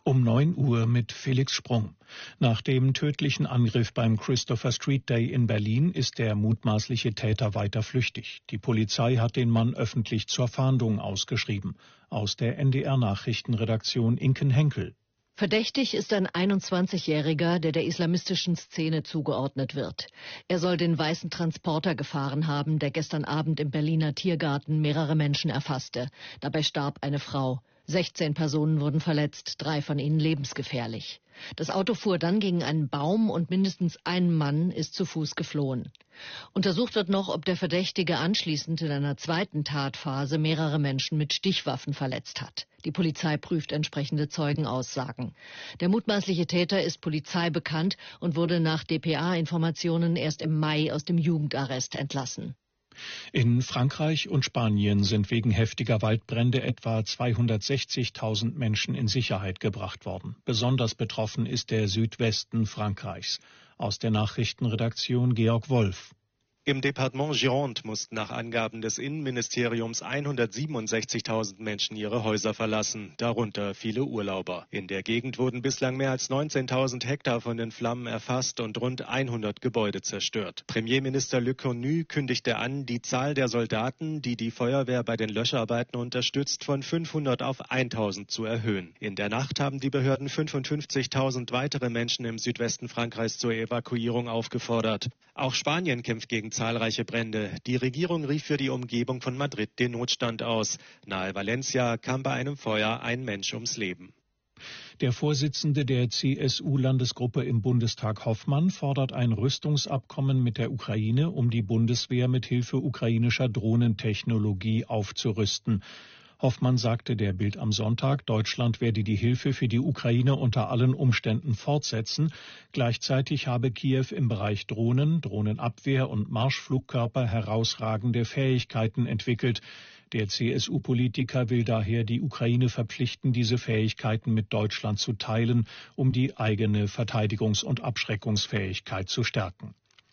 Um 9 Uhr mit Felix Sprung. Nach dem tödlichen Angriff beim Christopher Street Day in Berlin ist der mutmaßliche Täter weiter flüchtig. Die Polizei hat den Mann öffentlich zur Fahndung ausgeschrieben. Aus der NDR-Nachrichtenredaktion Inken Henkel. Verdächtig ist ein 21-Jähriger, der islamistischen Szene zugeordnet wird. Er soll den weißen Transporter gefahren haben, der gestern Abend im Berliner Tiergarten mehrere Menschen erfasste. Dabei starb eine Frau. 16 Personen wurden verletzt, 3 von ihnen lebensgefährlich. Das Auto fuhr dann gegen einen Baum und mindestens ein Mann ist zu Fuß geflohen. Untersucht wird noch, ob der Verdächtige anschließend in einer zweiten Tatphase mehrere Menschen mit Stichwaffen verletzt hat. Die Polizei prüft entsprechende Zeugenaussagen. Der mutmaßliche Täter ist Polizei bekannt und wurde nach dpa-Informationen erst im Mai aus dem Jugendarrest entlassen. In Frankreich und Spanien sind wegen heftiger Waldbrände etwa 260.000 Menschen in Sicherheit gebracht worden. Besonders betroffen ist der Südwesten Frankreichs. Aus der Nachrichtenredaktion Georg Wolf. Im Departement Gironde mussten nach Angaben des Innenministeriums 167.000 Menschen ihre Häuser verlassen, darunter viele Urlauber. In der Gegend wurden bislang mehr als 19.000 Hektar von den Flammen erfasst und rund 100 Gebäude zerstört. Premierminister Lecornu kündigte an, die Zahl der Soldaten, die die Feuerwehr bei den Löscharbeiten unterstützt, von 500 auf 1.000 zu erhöhen. In der Nacht haben die Behörden 55.000 weitere Menschen im Südwesten Frankreichs zur Evakuierung aufgefordert. Auch Spanien kämpft gegen zahlreiche Brände. Die Regierung rief für die Umgebung von Madrid den Notstand aus. Nahe Valencia kam bei einem Feuer ein Mensch ums Leben. Der Vorsitzende der CSU-Landesgruppe im Bundestag, Hoffmann, fordert ein Rüstungsabkommen mit der Ukraine, um die Bundeswehr mit Hilfe ukrainischer Drohnentechnologie aufzurüsten. Hoffmann sagte der Bild am Sonntag, Deutschland werde die Hilfe für die Ukraine unter allen Umständen fortsetzen. Gleichzeitig habe Kiew im Bereich Drohnen, Drohnenabwehr und Marschflugkörper herausragende Fähigkeiten entwickelt. Der CSU-Politiker will daher die Ukraine verpflichten, diese Fähigkeiten mit Deutschland zu teilen, um die eigene Verteidigungs- und Abschreckungsfähigkeit zu stärken.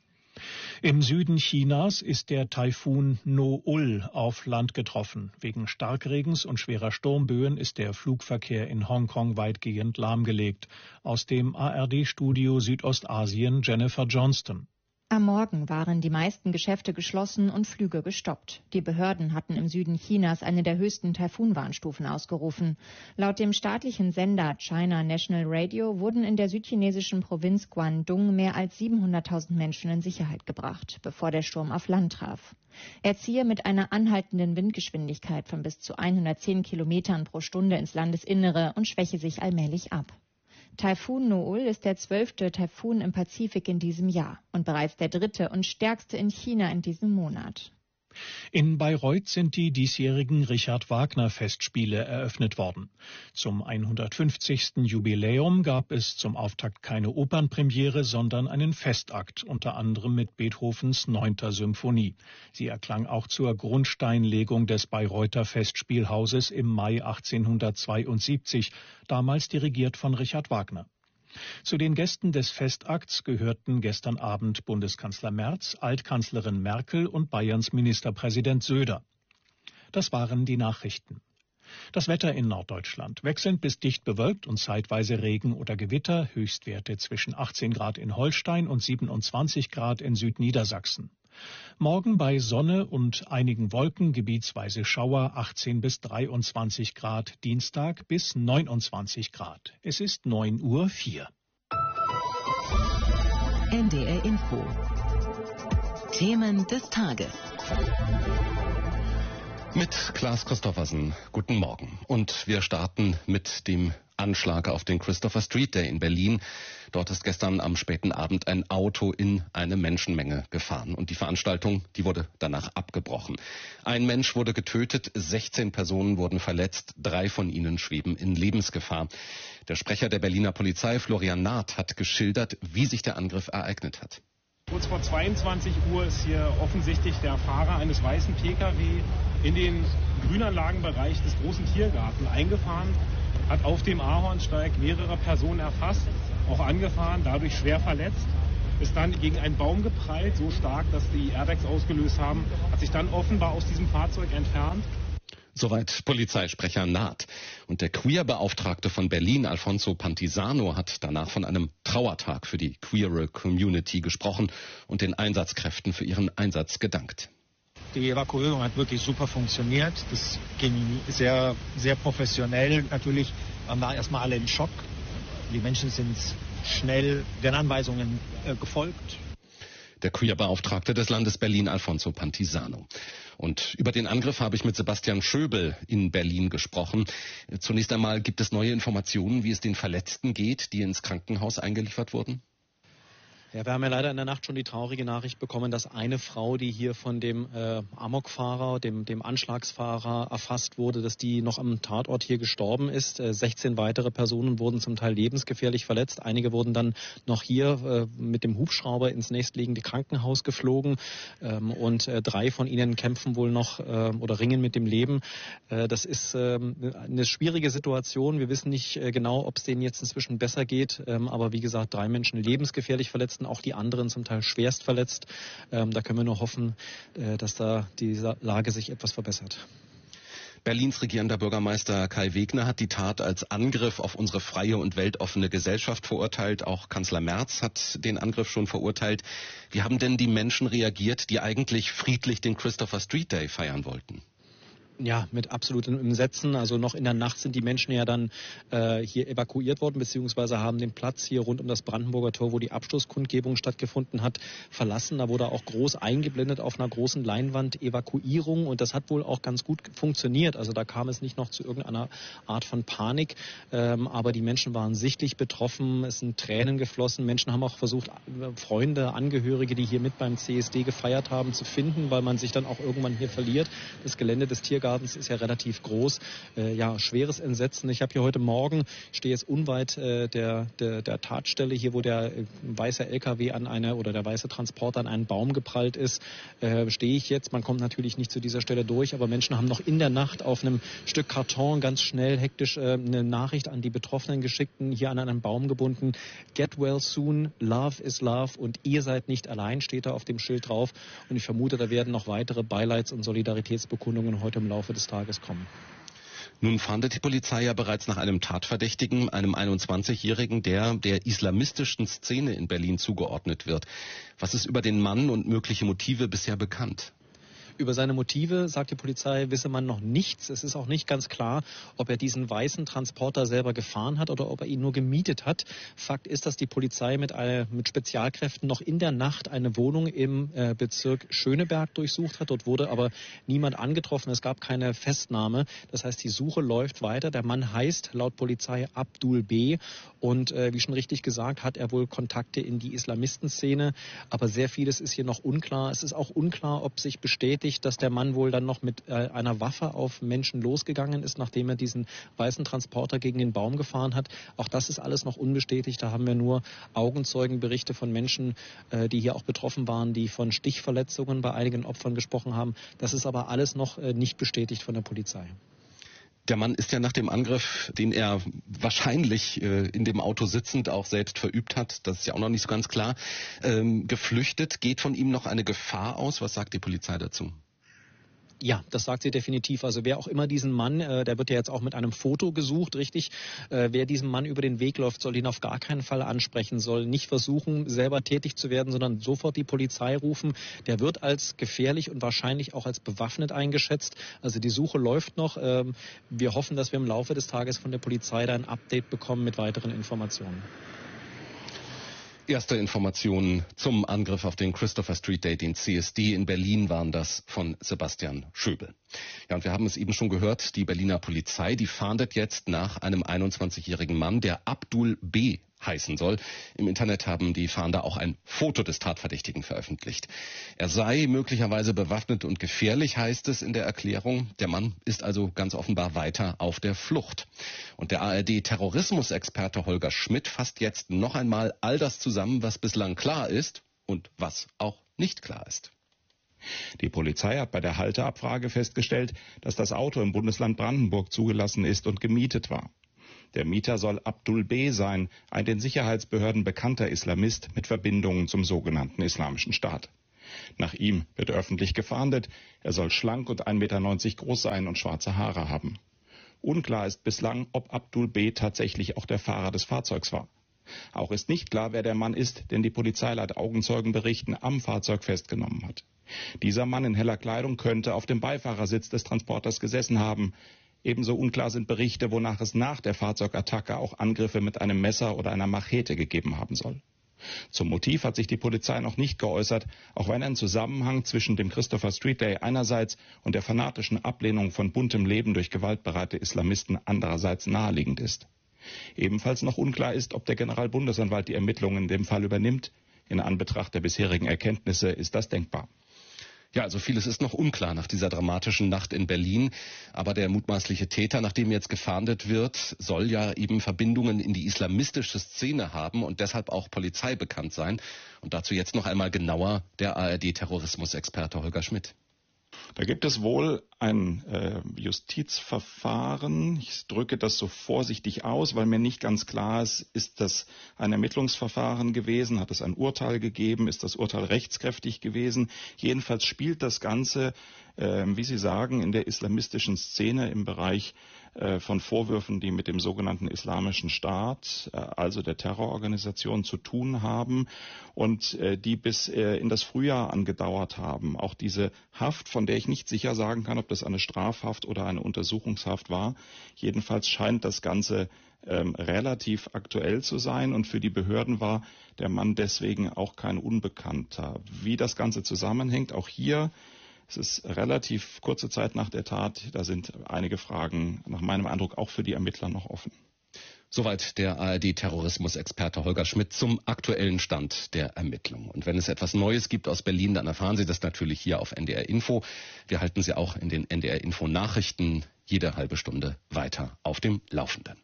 Im Süden Chinas ist der Taifun No-ul auf Land getroffen. Wegen Starkregens und schwerer Sturmböen ist der Flugverkehr in Hongkong weitgehend lahmgelegt. Aus dem ARD-Studio Südostasien Jennifer Johnston. Am Morgen waren die meisten Geschäfte geschlossen und Flüge gestoppt. Die Behörden hatten im Süden Chinas eine der höchsten Taifunwarnstufen ausgerufen. Laut dem staatlichen Sender China National Radio wurden in der südchinesischen Provinz Guangdong mehr als 700.000 Menschen in Sicherheit gebracht, bevor der Sturm auf Land traf. Er ziehe mit einer anhaltenden Windgeschwindigkeit von bis zu 110 Kilometern pro Stunde ins Landesinnere und schwäche sich allmählich ab. Taifun No-ul ist der 12. Taifun im Pazifik in diesem Jahr und bereits der 3. und stärkste in China in diesem Monat. In Bayreuth sind die diesjährigen Richard-Wagner-Festspiele eröffnet worden. Zum 150. Jubiläum gab es zum Auftakt keine Opernpremiere, sondern einen Festakt, unter anderem mit Beethovens 9. Symphonie. Sie erklang auch zur Grundsteinlegung des Bayreuther Festspielhauses im Mai 1872, damals dirigiert von Richard Wagner. Zu den Gästen des Festakts gehörten gestern Abend Bundeskanzler Merz, Altkanzlerin Merkel und Bayerns Ministerpräsident Söder. Das waren die Nachrichten. Das Wetter in Norddeutschland. Wechselnd bis dicht bewölkt und zeitweise Regen oder Gewitter. Höchstwerte zwischen 18 Grad in Holstein und 27 Grad in Südniedersachsen. Morgen bei Sonne und einigen Wolken, gebietsweise Schauer, 18 bis 23 Grad, Dienstag bis 29 Grad. Es ist 9:04 Uhr. NDR Info. Themen des Tages. Mit Klaas Christoffersen, guten Morgen. Und wir starten mit dem Anschlag auf den Christopher Street Day in Berlin. Dort ist gestern am späten Abend ein Auto in eine Menschenmenge gefahren. Und die Veranstaltung, die wurde danach abgebrochen. Ein Mensch wurde getötet, 16 Personen wurden verletzt, 3 von ihnen schweben in Lebensgefahr. Der Sprecher der Berliner Polizei, Florian Naht, hat geschildert, wie sich der Angriff ereignet hat. Kurz vor 22 Uhr ist hier offensichtlich der Fahrer eines weißen Pkw in den Grünanlagenbereich des großen Tiergarten eingefahren, hat auf dem Ahornsteig mehrere Personen erfasst, auch angefahren, dadurch schwer verletzt, ist dann gegen einen Baum geprallt, so stark, dass die Airbags ausgelöst haben, hat sich dann offenbar aus diesem Fahrzeug entfernt. Soweit Polizeisprecher Naht. Und der Queer-Beauftragte von Berlin, Alfonso Pantisano, hat danach von einem Trauertag für die queere Community gesprochen und den Einsatzkräften für ihren Einsatz gedankt. Die Evakuierung hat wirklich super funktioniert. Das ging sehr, sehr professionell. Natürlich waren wir erstmal alle im Schock. Die Menschen sind schnell den Anweisungen gefolgt. Der Queer-Beauftragte des Landes Berlin, Alfonso Pantisano. Und über den Angriff habe ich mit Sebastian Schöbel in Berlin gesprochen. Zunächst einmal, gibt es neue Informationen, wie es den Verletzten geht, die ins Krankenhaus eingeliefert wurden? Ja, wir haben ja leider in der Nacht schon die traurige Nachricht bekommen, dass eine Frau, die hier von dem Amokfahrer, dem Anschlagsfahrer erfasst wurde, dass die noch am Tatort hier gestorben ist. 16 weitere Personen wurden zum Teil lebensgefährlich verletzt. Einige wurden dann noch hier mit dem Hubschrauber ins nächstliegende Krankenhaus geflogen. Und 3 von ihnen kämpfen wohl noch oder ringen mit dem Leben. Das ist eine schwierige Situation. Wir wissen nicht genau, ob es denen jetzt inzwischen besser geht. Aber wie gesagt, 3 Menschen lebensgefährlich verletzt, auch die anderen zum Teil schwerst verletzt. Da können wir nur hoffen, dass da die Lage sich etwas verbessert. Berlins regierender Bürgermeister Kai Wegner hat die Tat als Angriff auf unsere freie und weltoffene Gesellschaft verurteilt. Auch Kanzler Merz hat den Angriff schon verurteilt. Wie haben denn die Menschen reagiert, die eigentlich friedlich den Christopher Street Day feiern wollten? Ja, mit absolutem Entsetzen. Also noch in der Nacht sind die Menschen ja dann hier evakuiert worden, beziehungsweise haben den Platz hier rund um das Brandenburger Tor, wo die Abschlusskundgebung stattgefunden hat, verlassen. Da wurde auch groß eingeblendet auf einer großen Leinwand Evakuierung und das hat wohl auch ganz gut funktioniert. Also da kam es nicht noch zu irgendeiner Art von Panik, aber die Menschen waren sichtlich betroffen, es sind Tränen geflossen. Menschen haben auch versucht, Freunde, Angehörige, die hier mit beim CSD gefeiert haben, zu finden, weil man sich dann auch irgendwann hier verliert. Das Gelände des Tiergartens ist ja relativ groß. Ja, schweres Entsetzen. Ich habe hier heute Morgen, stehe jetzt unweit der Tatstelle, hier wo der weiße LKW der weiße Transporter an einen Baum geprallt ist, stehe ich jetzt. Man kommt natürlich nicht zu dieser Stelle durch, aber Menschen haben noch in der Nacht auf einem Stück Karton ganz schnell hektisch eine Nachricht an die Betroffenen geschickt, hier an einen Baum gebunden. Get well soon, love is love und ihr seid nicht allein, steht da auf dem Schild drauf. Und ich vermute, da werden noch weitere Beileids- und Solidaritätsbekundungen heute im Laufe des Tages kommen. Nun fahndet die Polizei ja bereits nach einem Tatverdächtigen, einem 21-Jährigen, der islamistischen Szene in Berlin zugeordnet wird. Was ist über den Mann und mögliche Motive bisher bekannt? Über seine Motive, sagt die Polizei, wisse man noch nichts. Es ist auch nicht ganz klar, ob er diesen weißen Transporter selber gefahren hat oder ob er ihn nur gemietet hat. Fakt ist, dass die Polizei mit Spezialkräften noch in der Nacht eine Wohnung im Bezirk Schöneberg durchsucht hat. Dort wurde aber niemand angetroffen. Es gab keine Festnahme. Das heißt, die Suche läuft weiter. Der Mann heißt laut Polizei Abdul B. Und wie schon richtig gesagt, hat er wohl Kontakte in die Islamistenszene. Aber sehr vieles ist hier noch unklar. Es ist auch unklar, ob sich bestätigt, dass der Mann wohl dann noch mit einer Waffe auf Menschen losgegangen ist, nachdem er diesen weißen Transporter gegen den Baum gefahren hat. Auch das ist alles noch unbestätigt. Da haben wir nur Augenzeugenberichte von Menschen, die hier auch betroffen waren, die von Stichverletzungen bei einigen Opfern gesprochen haben. Das ist aber alles noch nicht bestätigt von der Polizei. Der Mann ist ja nach dem Angriff, den er wahrscheinlich in dem Auto sitzend auch selbst verübt hat, das ist ja auch noch nicht so ganz klar, geflüchtet. Geht von ihm noch eine Gefahr aus? Was sagt die Polizei dazu? Ja, das sagt sie definitiv. Also wer auch immer diesen Mann, der wird ja jetzt auch mit einem Foto gesucht, richtig? Wer diesem Mann über den Weg läuft, soll ihn auf gar keinen Fall ansprechen, soll nicht versuchen, selber tätig zu werden, sondern sofort die Polizei rufen. Der wird als gefährlich und wahrscheinlich auch als bewaffnet eingeschätzt. Also die Suche läuft noch. Wir hoffen, dass wir im Laufe des Tages von der Polizei da ein Update bekommen mit weiteren Informationen. Erste Informationen zum Angriff auf den Christopher Street Day, den CSD in Berlin, waren das von Sebastian Schöbel. Ja, und wir haben es eben schon gehört, die Berliner Polizei, die fahndet jetzt nach einem 21-jährigen Mann, der Abdul B. heißen soll. Im Internet haben die Fahnder auch ein Foto des Tatverdächtigen veröffentlicht. Er sei möglicherweise bewaffnet und gefährlich, heißt es in der Erklärung. Der Mann ist also ganz offenbar weiter auf der Flucht. Und der ARD-Terrorismusexperte Holger Schmidt fasst jetzt noch einmal all das zusammen, was bislang klar ist und was auch nicht klar ist. Die Polizei hat bei der Halteabfrage festgestellt, dass das Auto im Bundesland Brandenburg zugelassen ist und gemietet war. Der Mieter soll Abdul B. sein, ein den Sicherheitsbehörden bekannter Islamist mit Verbindungen zum sogenannten Islamischen Staat. Nach ihm wird öffentlich gefahndet. Er soll schlank und 1,90 Meter groß sein und schwarze Haare haben. Unklar ist bislang, ob Abdul B. tatsächlich auch der Fahrer des Fahrzeugs war. Auch ist nicht klar, wer der Mann ist, den die Polizei laut Augenzeugenberichten am Fahrzeug festgenommen hat. Dieser Mann in heller Kleidung könnte auf dem Beifahrersitz des Transporters gesessen haben. Ebenso unklar sind Berichte, wonach es nach der Fahrzeugattacke auch Angriffe mit einem Messer oder einer Machete gegeben haben soll. Zum Motiv hat sich die Polizei noch nicht geäußert, auch wenn ein Zusammenhang zwischen dem Christopher Street Day einerseits und der fanatischen Ablehnung von buntem Leben durch gewaltbereite Islamisten andererseits naheliegend ist. Ebenfalls noch unklar ist, ob der Generalbundesanwalt die Ermittlungen in dem Fall übernimmt. In Anbetracht der bisherigen Erkenntnisse ist das denkbar. Ja, also vieles ist noch unklar nach dieser dramatischen Nacht in Berlin. Aber der mutmaßliche Täter, nach dem jetzt gefahndet wird, soll ja eben Verbindungen in die islamistische Szene haben und deshalb auch Polizei bekannt sein. Und dazu jetzt noch einmal genauer der ARD-Terrorismusexperte Holger Schmidt. Da gibt es wohl ein Justizverfahren. Ich drücke das so vorsichtig aus, weil mir nicht ganz klar ist das ein Ermittlungsverfahren gewesen? Hat es ein Urteil gegeben? Ist das Urteil rechtskräftig gewesen? Jedenfalls spielt das Ganze, wie Sie sagen, in der islamistischen Szene im Bereich von Vorwürfen, die mit dem sogenannten Islamischen Staat, also der Terrororganisation, zu tun haben und die bis in das Frühjahr angedauert haben. Auch diese Haft, von der ich nicht sicher sagen kann, ob das eine Strafhaft oder eine Untersuchungshaft war. Jedenfalls scheint das Ganze relativ aktuell zu sein und für die Behörden war der Mann deswegen auch kein Unbekannter. Wie das Ganze zusammenhängt, auch hier, es ist relativ kurze Zeit nach der Tat, da sind einige Fragen nach meinem Eindruck auch für die Ermittler noch offen. Soweit der ARD-Terrorismusexperte Holger Schmidt zum aktuellen Stand der Ermittlungen. Und wenn es etwas Neues gibt aus Berlin, dann erfahren Sie das natürlich hier auf NDR Info. Wir halten Sie auch in den NDR Info Nachrichten jede halbe Stunde weiter auf dem Laufenden.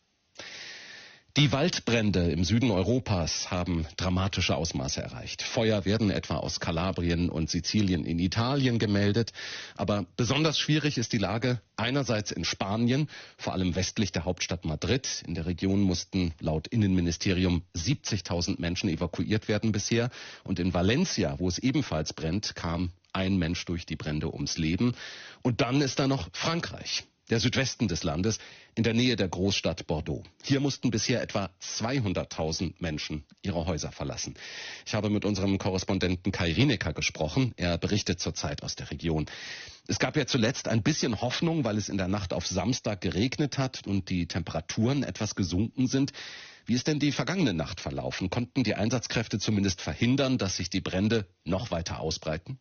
Die Waldbrände im Süden Europas haben dramatische Ausmaße erreicht. Feuer werden etwa aus Kalabrien und Sizilien in Italien gemeldet. Aber besonders schwierig ist die Lage einerseits in Spanien, vor allem westlich der Hauptstadt Madrid. In der Region mussten laut Innenministerium 70.000 Menschen evakuiert werden bisher. Und in Valencia, wo es ebenfalls brennt, kam ein Mensch durch die Brände ums Leben. Und dann ist da noch Frankreich. Der Südwesten des Landes, in der Nähe der Großstadt Bordeaux. Hier mussten bisher etwa 200.000 Menschen ihre Häuser verlassen. Ich habe mit unserem Korrespondenten Kai Rienecker gesprochen. Er berichtet zurzeit aus der Region. Es gab ja zuletzt ein bisschen Hoffnung, weil es in der Nacht auf Samstag geregnet hat und die Temperaturen etwas gesunken sind. Wie ist denn die vergangene Nacht verlaufen? Konnten die Einsatzkräfte zumindest verhindern, dass sich die Brände noch weiter ausbreiten?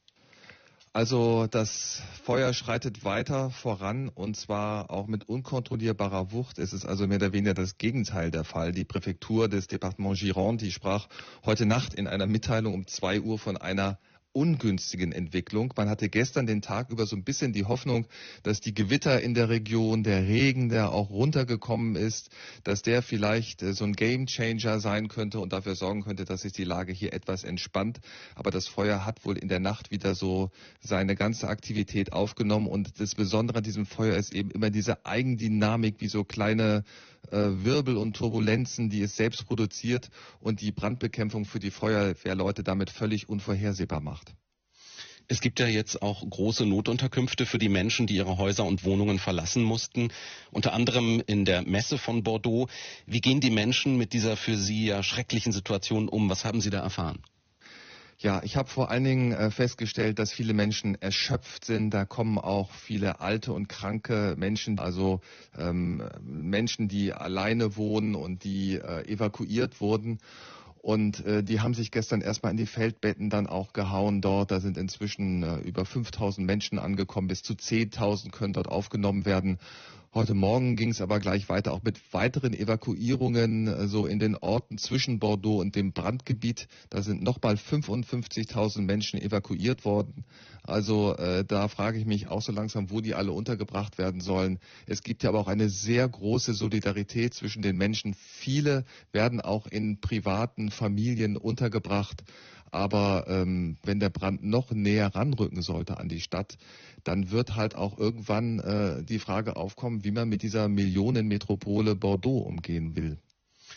Also das Feuer schreitet weiter voran und zwar auch mit unkontrollierbarer Wucht. Es ist also mehr oder weniger das Gegenteil der Fall. Die Präfektur des Departements Gironde, die sprach heute Nacht in einer Mitteilung um 2 Uhr von einer ungünstigen Entwicklung. Man hatte gestern den Tag über so ein bisschen die Hoffnung, dass die Gewitter in der Region, der Regen, der auch runtergekommen ist, dass der vielleicht so ein Gamechanger sein könnte und dafür sorgen könnte, dass sich die Lage hier etwas entspannt. Aber das Feuer hat wohl in der Nacht wieder so seine ganze Aktivität aufgenommen und das Besondere an diesem Feuer ist eben immer diese Eigendynamik, wie so kleine Wirbel und Turbulenzen, die es selbst produziert und die Brandbekämpfung für die Feuerwehrleute damit völlig unvorhersehbar macht. Es gibt ja jetzt auch große Notunterkünfte für die Menschen, die ihre Häuser und Wohnungen verlassen mussten, unter anderem in der Messe von Bordeaux. Wie gehen die Menschen mit dieser für sie ja schrecklichen Situation um? Was haben Sie da erfahren? Ja, ich habe vor allen Dingen festgestellt, dass viele Menschen erschöpft sind. Da kommen auch viele alte und kranke Menschen, also Menschen, die alleine wohnen und die evakuiert wurden. Und die haben sich gestern erstmal in die Feldbetten dann auch gehauen dort. Da sind inzwischen über 5.000 Menschen angekommen. Bis zu 10.000 können dort aufgenommen werden. Heute Morgen ging es aber gleich weiter, auch mit weiteren Evakuierungen so in den Orten zwischen Bordeaux und dem Brandgebiet. Da sind nochmal 55.000 Menschen evakuiert worden. Also da frage ich mich auch so langsam, wo die alle untergebracht werden sollen. Es gibt ja aber auch eine sehr große Solidarität zwischen den Menschen. Viele werden auch in privaten Familien untergebracht. Aber wenn der Brand noch näher ranrücken sollte an die Stadt, dann wird halt auch irgendwann die Frage aufkommen, wie man mit dieser Millionenmetropole Bordeaux umgehen will.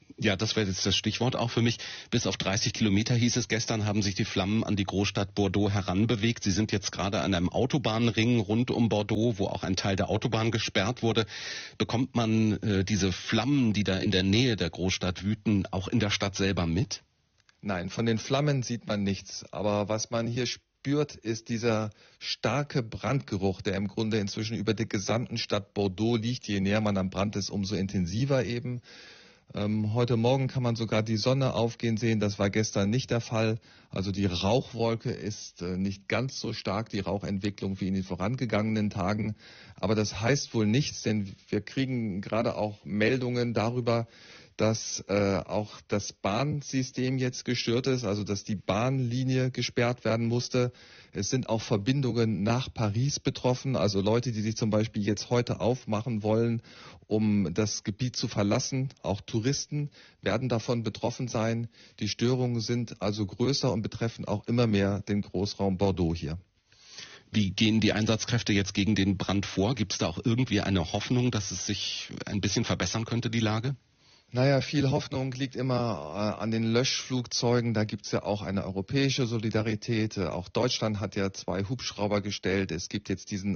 Ja, das wäre jetzt das Stichwort auch für mich. Bis auf 30 Kilometer hieß es gestern, haben sich die Flammen an die Großstadt Bordeaux heranbewegt. Sie sind jetzt gerade an einem Autobahnring rund um Bordeaux, wo auch ein Teil der Autobahn gesperrt wurde. Bekommt man diese Flammen, die da in der Nähe der Großstadt wüten, auch in der Stadt selber mit? Nein, von den Flammen sieht man nichts. Aber was man hier spürt, ist dieser starke Brandgeruch, der im Grunde inzwischen über der gesamten Stadt Bordeaux liegt. Je näher man am Brand ist, umso intensiver eben. Heute Morgen kann man sogar die Sonne aufgehen sehen. Das war gestern nicht der Fall. Also die Rauchwolke ist nicht ganz so stark, die Rauchentwicklung wie in den vorangegangenen Tagen. Aber das heißt wohl nichts, denn wir kriegen gerade auch Meldungen darüber, dass auch das Bahnsystem jetzt gestört ist, also dass die Bahnlinie gesperrt werden musste. Es sind auch Verbindungen nach Paris betroffen, also Leute, die sich zum Beispiel jetzt heute aufmachen wollen, um das Gebiet zu verlassen. Auch Touristen werden davon betroffen sein. Die Störungen sind also größer und betreffen auch immer mehr den Großraum Bordeaux hier. Wie gehen die Einsatzkräfte jetzt gegen den Brand vor? Gibt es da auch irgendwie eine Hoffnung, dass es sich ein bisschen verbessern könnte, die Lage? Naja, viel Hoffnung liegt immer an den Löschflugzeugen. Da gibt es ja auch eine europäische Solidarität. Auch Deutschland hat ja 2 Hubschrauber gestellt. Es gibt jetzt diesen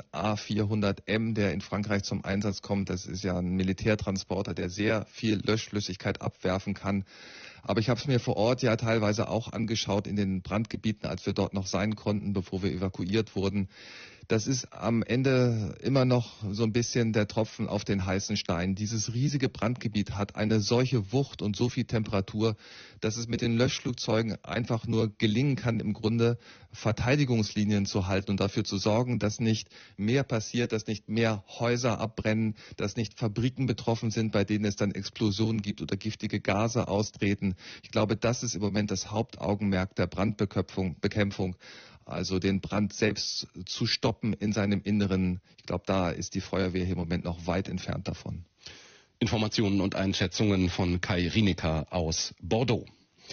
A400M, der in Frankreich zum Einsatz kommt. Das ist ja ein Militärtransporter, der sehr viel Löschflüssigkeit abwerfen kann. Aber ich habe es mir vor Ort ja teilweise auch angeschaut in den Brandgebieten, als wir dort noch sein konnten, bevor wir evakuiert wurden. Das ist am Ende immer noch so ein bisschen der Tropfen auf den heißen Stein. Dieses riesige Brandgebiet hat eine solche Wucht und so viel Temperatur, dass es mit den Löschflugzeugen einfach nur gelingen kann, im Grunde Verteidigungslinien zu halten und dafür zu sorgen, dass nicht mehr passiert, dass nicht mehr Häuser abbrennen, dass nicht Fabriken betroffen sind, bei denen es dann Explosionen gibt oder giftige Gase austreten. Ich glaube, das ist im Moment das Hauptaugenmerk der Brandbekämpfung. Also den Brand selbst zu stoppen in seinem Inneren. Ich glaube, da ist die Feuerwehr hier im Moment noch weit entfernt davon. Informationen und Einschätzungen von Kai Rienecker aus Bordeaux.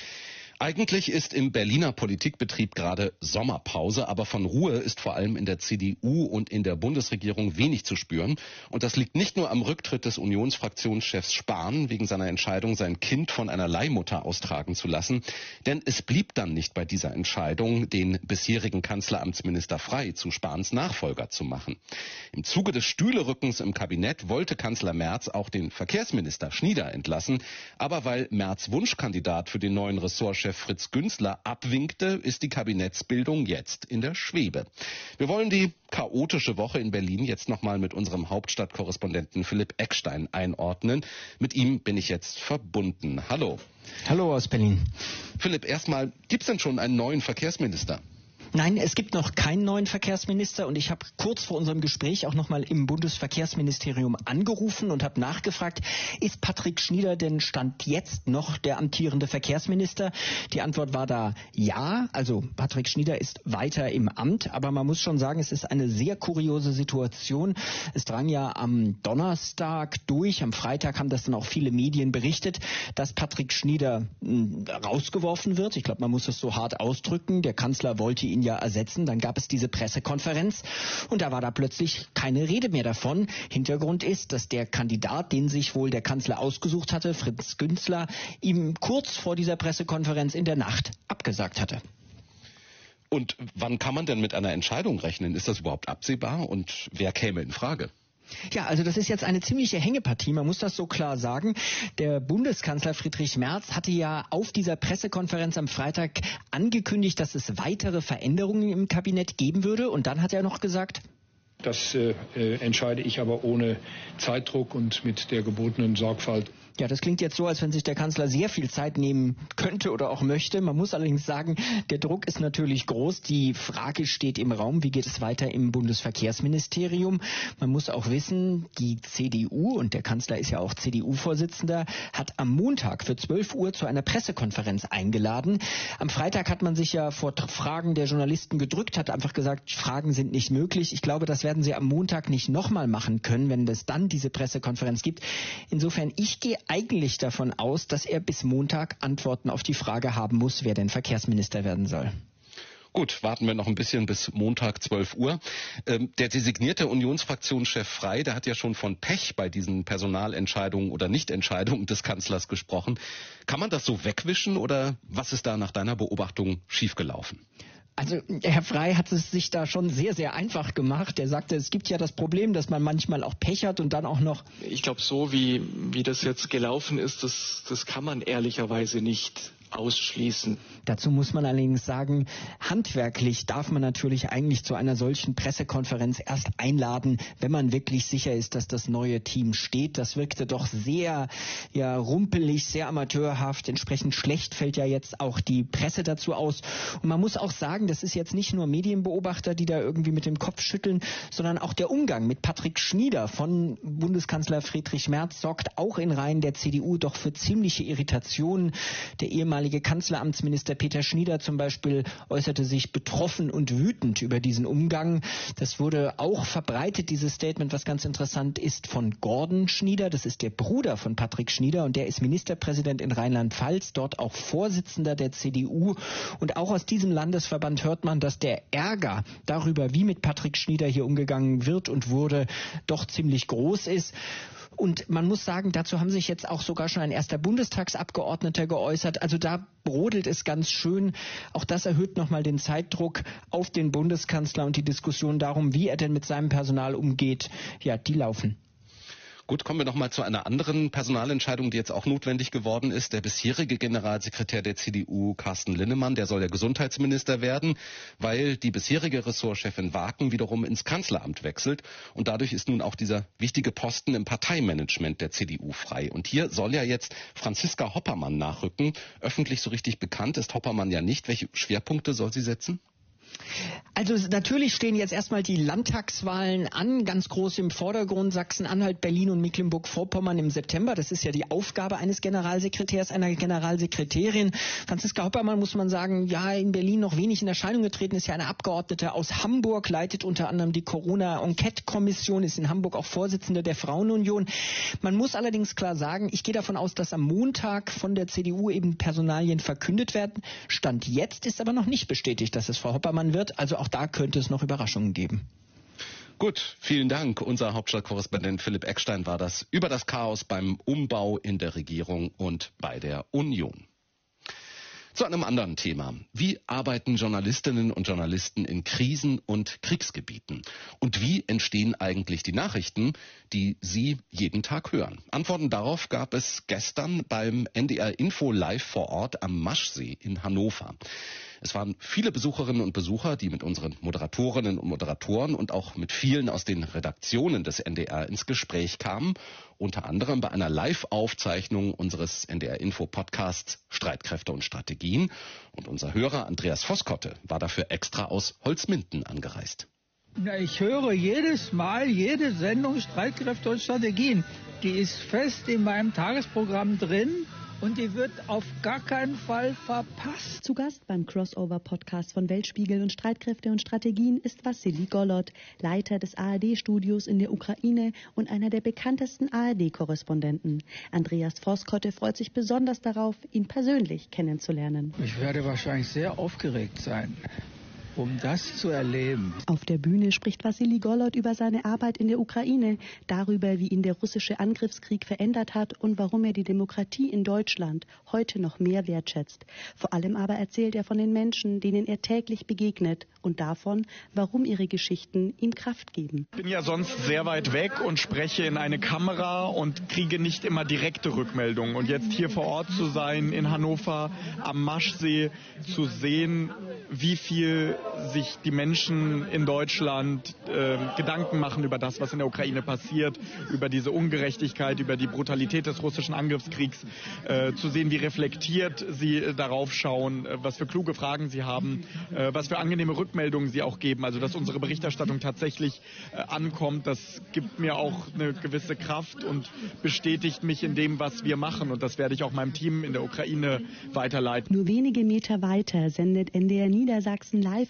Eigentlich ist im Berliner Politikbetrieb gerade Sommerpause, aber von Ruhe ist vor allem in der CDU und in der Bundesregierung wenig zu spüren. Und das liegt nicht nur am Rücktritt des Unionsfraktionschefs Spahn wegen seiner Entscheidung, sein Kind von einer Leihmutter austragen zu lassen. Denn es blieb dann nicht bei dieser Entscheidung, den bisherigen Kanzleramtsminister Frey zu Spahns Nachfolger zu machen. Im Zuge des Stühlerückens im Kabinett wollte Kanzler Merz auch den Verkehrsminister Schnieder entlassen. Aber weil Merz Wunschkandidat für den neuen Ressortchef Fritz Günzler abwinkte, ist die Kabinettsbildung jetzt in der Schwebe. Wir wollen die chaotische Woche in Berlin jetzt nochmal mit unserem Hauptstadtkorrespondenten Philipp Eckstein einordnen. Mit ihm bin ich jetzt verbunden. Hallo. Hallo aus Berlin. Philipp, erstmal, gibt es denn schon einen neuen Verkehrsminister? Nein, es gibt noch keinen neuen Verkehrsminister und ich habe kurz vor unserem Gespräch auch nochmal im Bundesverkehrsministerium angerufen und habe nachgefragt, ist Patrick Schnieder denn Stand jetzt noch der amtierende Verkehrsminister? Die Antwort war da ja, also Patrick Schnieder ist weiter im Amt, aber man muss schon sagen, es ist eine sehr kuriose Situation. Es drang ja am Donnerstag durch, am Freitag haben das dann auch viele Medien berichtet, dass Patrick Schnieder rausgeworfen wird. Ich glaube, man muss es so hart ausdrücken. Der Kanzler wollte ihn ja ersetzen. Dann gab es diese Pressekonferenz und da war da plötzlich keine Rede mehr davon. Hintergrund ist, dass der Kandidat, den sich wohl der Kanzler ausgesucht hatte, Fritz Günzler, ihm kurz vor dieser Pressekonferenz in der Nacht abgesagt hatte. Und wann kann man denn mit einer Entscheidung rechnen? Ist das überhaupt absehbar und wer käme in Frage? Ja, also das ist jetzt eine ziemliche Hängepartie, man muss das so klar sagen. Der Bundeskanzler Friedrich Merz hatte ja auf dieser Pressekonferenz am Freitag angekündigt, dass es weitere Veränderungen im Kabinett geben würde. Und dann hat er noch gesagt: Das entscheide ich aber ohne Zeitdruck und mit der gebotenen Sorgfalt. Ja, das klingt jetzt so, als wenn sich der Kanzler sehr viel Zeit nehmen könnte oder auch möchte. Man muss allerdings sagen, der Druck ist natürlich groß. Die Frage steht im Raum, wie geht es weiter im Bundesverkehrsministerium? Man muss auch wissen, die CDU, und der Kanzler ist ja auch CDU-Vorsitzender, hat am Montag für 12 Uhr zu einer Pressekonferenz eingeladen. Am Freitag hat man sich ja vor Fragen der Journalisten gedrückt, hat einfach gesagt, Fragen sind nicht möglich. Ich glaube, das werden sie am Montag nicht nochmal machen können, wenn es dann diese Pressekonferenz gibt. Insofern, ich gehe eigentlich davon aus, dass er bis Montag Antworten auf die Frage haben muss, wer denn Verkehrsminister werden soll. Gut, warten wir noch ein bisschen bis Montag 12 Uhr. Der designierte Unionsfraktionschef Frey, der hat ja schon von Pech bei diesen Personalentscheidungen oder Nichtentscheidungen des Kanzlers gesprochen. Kann man das so wegwischen oder was ist da nach deiner Beobachtung schiefgelaufen? Also Herr Frey hat es sich da schon sehr, sehr einfach gemacht. Er sagte, es gibt ja das Problem, dass man manchmal auch Pech hat und dann auch noch... Ich glaube, so wie das jetzt gelaufen ist, das kann man ehrlicherweise nicht ausschließen. Dazu muss man allerdings sagen, handwerklich darf man natürlich eigentlich zu einer solchen Pressekonferenz erst einladen, wenn man wirklich sicher ist, dass das neue Team steht. Das wirkte doch sehr rumpelig, sehr amateurhaft. Entsprechend schlecht fällt ja jetzt auch die Presse dazu aus. Und man muss auch sagen, das ist jetzt nicht nur Medienbeobachter, die da irgendwie mit dem Kopf schütteln, sondern auch der Umgang mit Patrick Schnieder von Bundeskanzler Friedrich Merz sorgt auch in Reihen der CDU doch für ziemliche Irritationen. Der ehemalige Kanzleramtsminister Peter Schnieder zum Beispiel äußerte sich betroffen und wütend über diesen Umgang. Das wurde auch verbreitet, dieses Statement, was ganz interessant ist, von Gordon Schnieder. Das ist der Bruder von Patrick Schnieder und der ist Ministerpräsident in Rheinland-Pfalz, dort auch Vorsitzender der CDU. Und auch aus diesem Landesverband hört man, dass der Ärger darüber, wie mit Patrick Schnieder hier umgegangen wird und wurde, doch ziemlich groß ist. Und man muss sagen, dazu haben sich jetzt auch sogar schon ein erster Bundestagsabgeordneter geäußert. Also da brodelt es ganz schön. Auch das erhöht nochmal den Zeitdruck auf den Bundeskanzler und die Diskussion darum, wie er denn mit seinem Personal umgeht. Ja, die laufen. Gut, kommen wir noch mal zu einer anderen Personalentscheidung, die jetzt auch notwendig geworden ist. Der bisherige Generalsekretär der CDU, Carsten Linnemann, der soll ja Gesundheitsminister werden, weil die bisherige Ressortchefin Waken wiederum ins Kanzleramt wechselt. Und dadurch ist nun auch dieser wichtige Posten im Parteimanagement der CDU frei. Und hier soll ja jetzt Franziska Hoppermann nachrücken. Öffentlich so richtig bekannt ist Hoppermann ja nicht. Welche Schwerpunkte soll sie setzen? Also natürlich stehen jetzt erstmal die Landtagswahlen an, ganz groß im Vordergrund, Sachsen-Anhalt, Berlin und Mecklenburg-Vorpommern im September. Das ist ja die Aufgabe eines Generalsekretärs, einer Generalsekretärin. Franziska Hoppermann, muss man sagen, ja, in Berlin noch wenig in Erscheinung getreten, ist ja eine Abgeordnete aus Hamburg, leitet unter anderem die Corona-Enquete-Kommission, ist in Hamburg auch Vorsitzende der Frauenunion. Man muss allerdings klar sagen, ich gehe davon aus, dass am Montag von der CDU eben Personalien verkündet werden. Stand jetzt ist aber noch nicht bestätigt, dass es Frau Hoppermann wird. Also auch da könnte es noch Überraschungen geben. Gut, vielen Dank. Unser Hauptstadtkorrespondent Philipp Eckstein war das über das Chaos beim Umbau in der Regierung und bei der Union. Zu einem anderen Thema. Wie arbeiten Journalistinnen und Journalisten in Krisen- und Kriegsgebieten? Und wie entstehen eigentlich die Nachrichten, die Sie jeden Tag hören? Antworten darauf gab es gestern beim NDR Info Live vor Ort am Maschsee in Hannover. Es waren viele Besucherinnen und Besucher, die mit unseren Moderatorinnen und Moderatoren und auch mit vielen aus den Redaktionen des NDR ins Gespräch kamen. Unter anderem bei einer Live-Aufzeichnung unseres NDR-Info-Podcasts Streitkräfte und Strategien. Und unser Hörer Andreas Vosskotte war dafür extra aus Holzminden angereist. Na, ich höre jedes Mal, jede Sendung Streitkräfte und Strategien. Die ist fest in meinem Tagesprogramm drin. Und die wird auf gar keinen Fall verpasst. Zu Gast beim Crossover-Podcast von Weltspiegel und Streitkräfte und Strategien ist Wassili Golod, Leiter des ARD-Studios in der Ukraine und einer der bekanntesten ARD-Korrespondenten. Andreas Vosskotte freut sich besonders darauf, ihn persönlich kennenzulernen. Ich werde wahrscheinlich sehr aufgeregt sein, um das zu erleben. Auf der Bühne spricht Wassili Golod über seine Arbeit in der Ukraine, darüber, wie ihn der russische Angriffskrieg verändert hat und warum er die Demokratie in Deutschland heute noch mehr wertschätzt. Vor allem aber erzählt er von den Menschen, denen er täglich begegnet und davon, warum ihre Geschichten ihm Kraft geben. Ich bin ja sonst sehr weit weg und spreche in eine Kamera und kriege nicht immer direkte Rückmeldungen. Und jetzt hier vor Ort zu sein, in Hannover, am Maschsee, zu sehen, wie viel sich die Menschen in Deutschland Gedanken machen über das, was in der Ukraine passiert, über diese Ungerechtigkeit, über die Brutalität des russischen Angriffskriegs, zu sehen, wie reflektiert sie darauf schauen, was für kluge Fragen sie haben, was für angenehme Rückmeldungen sie auch geben. Also dass unsere Berichterstattung tatsächlich ankommt, das gibt mir auch eine gewisse Kraft und bestätigt mich in dem, was wir machen. Und das werde ich auch meinem Team in der Ukraine weiterleiten. Nur wenige Meter weiter sendet NDR Niedersachsen live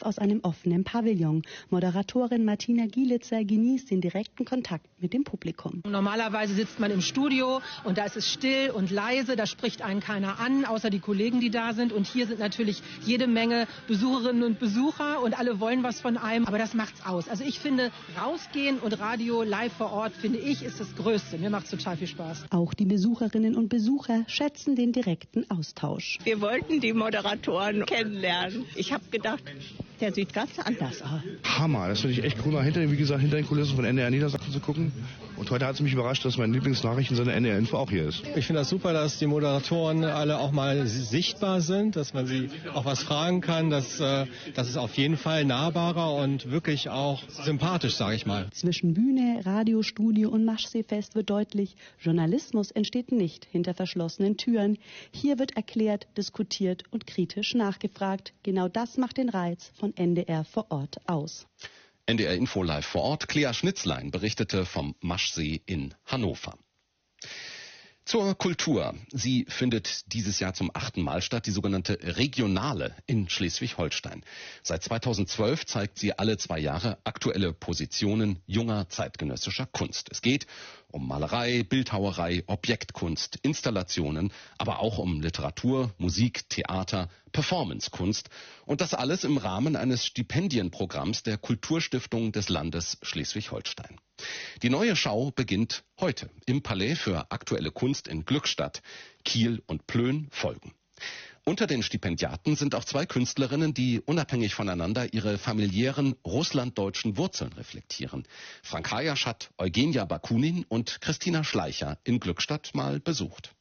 live aus einem offenen Pavillon. Moderatorin Martina Gielitzer genießt den direkten Kontakt mit dem Publikum. Normalerweise sitzt man im Studio und da ist es still und leise, da spricht einen keiner an, außer die Kollegen, die da sind. Und hier sind natürlich jede Menge Besucherinnen und Besucher und alle wollen was von einem, aber das macht's aus. Also ich finde, rausgehen und Radio live vor Ort, finde ich, ist das Größte. Mir macht's total viel Spaß. Auch die Besucherinnen und Besucher schätzen den direkten Austausch. Wir wollten die Moderatoren kennenlernen. Ich habe gedacht, der sieht ganz anders aus. Hammer, das finde ich echt cool, mal hinter den Kulissen von NDR Niedersachsen zu gucken. Und heute hat es mich überrascht, dass mein Lieblingsnachrichtensender NDR Info auch hier ist. Ich finde das super, dass die Moderatoren alle auch mal sichtbar sind, dass man sie auch was fragen kann. Das ist auf jeden Fall nahbarer und wirklich auch sympathisch, sage ich mal. Zwischen Bühne, Radiostudio und Maschseefest wird deutlich, Journalismus entsteht nicht hinter verschlossenen Türen. Hier wird erklärt, diskutiert und kritisch nachgefragt. Genau das macht den Reiz von NDR vor Ort aus. NDR Info live vor Ort. Clea Schnitzlein berichtete vom Maschsee in Hannover. Zur Kultur. Sie findet dieses Jahr zum 8. Mal statt, die sogenannte Regionale in Schleswig-Holstein. Seit 2012 zeigt sie alle 2 Jahre aktuelle Positionen junger zeitgenössischer Kunst. Es geht um Malerei, Bildhauerei, Objektkunst, Installationen, aber auch um Literatur, Musik, Theater, Performancekunst. Und das alles im Rahmen eines Stipendienprogramms der Kulturstiftung des Landes Schleswig-Holstein. Die neue Schau beginnt heute im Palais für aktuelle Kunst in Glückstadt. Kiel und Plön folgen. Unter den Stipendiaten sind auch 2 Künstlerinnen, die unabhängig voneinander ihre familiären russlanddeutschen Wurzeln reflektieren. Frank Hayasch hat Eugenia Bakunin und Christina Schleicher in Glückstadt mal besucht.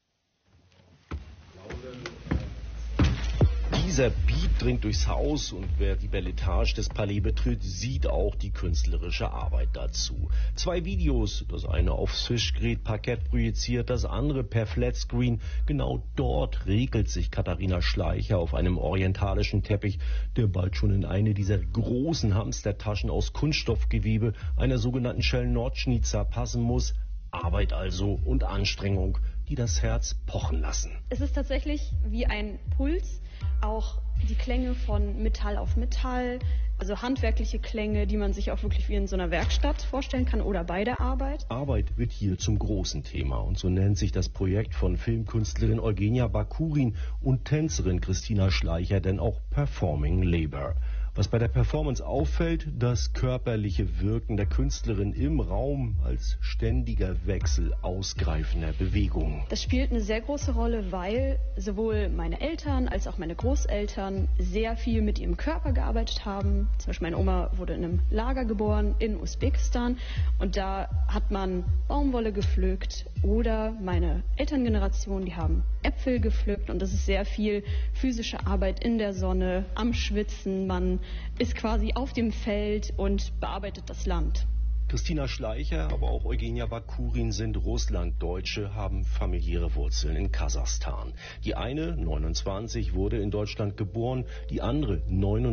Dieser Beat dringt durchs Haus und wer die Belle Etage des Palais betritt, sieht auch die künstlerische Arbeit dazu. 2 Videos, das eine aufs Fischgrätparkett projiziert, das andere per Flatscreen. Genau dort regelt sich Katharina Schleicher auf einem orientalischen Teppich, der bald schon in eine dieser großen Hamstertaschen aus Kunststoffgewebe, einer sogenannten Schell-Nordschnitzer, passen muss. Arbeit also und Anstrengung, die das Herz pochen lassen. Es ist tatsächlich wie ein Puls. Auch die Klänge von Metall auf Metall, also handwerkliche Klänge, die man sich auch wirklich wie in so einer Werkstatt vorstellen kann oder bei der Arbeit. Arbeit wird hier zum großen Thema und so nennt sich das Projekt von Filmkünstlerin Eugenia Bakurin und Tänzerin Christina Schleicher denn auch Performing Labor. Was bei der Performance auffällt, das körperliche Wirken der Künstlerin im Raum als ständiger Wechsel ausgreifender Bewegungen. Das spielt eine sehr große Rolle, weil sowohl meine Eltern als auch meine Großeltern sehr viel mit ihrem Körper gearbeitet haben. Zum Beispiel meine Oma wurde in einem Lager geboren in Usbekistan und da hat man Baumwolle gepflückt oder meine Elterngeneration, die haben Äpfel gepflückt und das ist sehr viel physische Arbeit in der Sonne, am Schwitzen, man ist quasi auf dem Feld und bearbeitet das Land. Christina Schleicher, aber auch Eugenia Bakurin sind Russlanddeutsche, haben familiäre Wurzeln in Kasachstan. Die eine, 29, wurde in Deutschland geboren, die andere,